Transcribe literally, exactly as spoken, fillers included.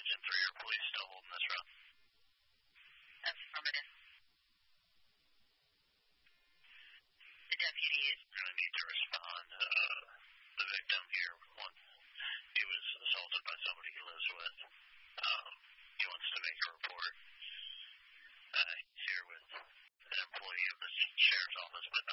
Engine three, are police still holding this route? Affirmative. The deputy is going to need to respond. Uh,